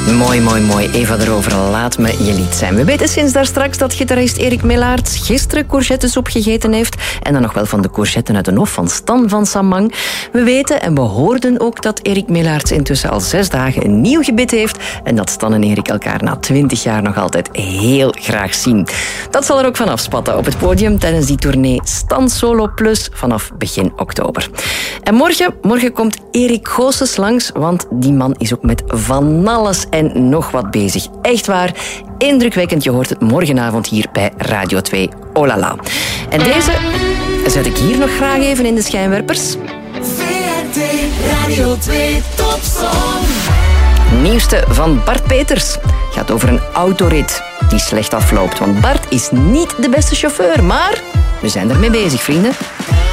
Mooi, mooi, mooi. Eva erover, laat me je lied zijn. We weten sinds daar straks dat gitarist Erik Melaerts gisteren courgettesoep gegeten heeft. En dan nog wel van de courgetten uit de hof van Stan van Samang. We weten en we hoorden ook dat Erik Melaerts intussen al 6 dagen een nieuw gebit heeft. En dat Stan en Erik elkaar na 20 jaar nog altijd heel graag zien. Dat zal er ook vanaf spatten op het podium tijdens die tournee Stan Solo Plus vanaf begin oktober. En morgen komt Erik Goossens langs, want die man is ook met van alles en nog wat bezig. Echt waar, indrukwekkend. Je hoort het morgenavond hier bij Radio 2. Oh la la. En deze zet ik hier nog graag even in de schijnwerpers. VRT Radio 2 Topsong. Nieuwste van Bart Peters. Gaat over een autorit die slecht afloopt. Want Bart is niet de beste chauffeur, maar we zijn ermee bezig, vrienden.